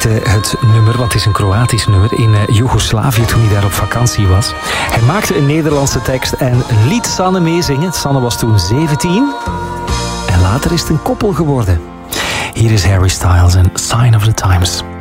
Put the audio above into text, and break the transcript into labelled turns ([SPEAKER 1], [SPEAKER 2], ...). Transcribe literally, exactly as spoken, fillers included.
[SPEAKER 1] maakte het nummer, want het is een Kroatisch nummer, in uh, Joegoslavië toen hij daar op vakantie was. Hij maakte een Nederlandse tekst en liet Sanne meezingen. Sanne was toen zeventien en later is het een koppel geworden. Hier is Harry Styles en Sign of the Times.